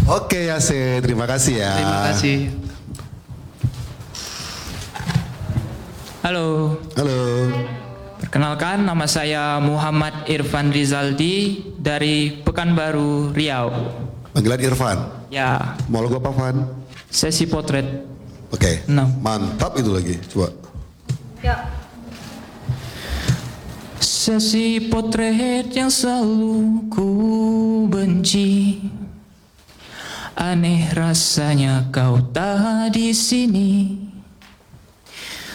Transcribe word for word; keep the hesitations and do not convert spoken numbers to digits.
Oke Yasin, terima kasih ya. Terima kasih. Halo. Halo. Perkenalkan, nama saya Muhammad Irfan Rizaldi dari Pekanbaru, Riau. Panggilan Irfan. Ya. Mau lagu apa, Van? Sesi potret. Oke. Enam. Mantap itu lagi. Coba. Ya. Sesi potret yang selalu ku benci. Aneh rasanya kau tak di sini.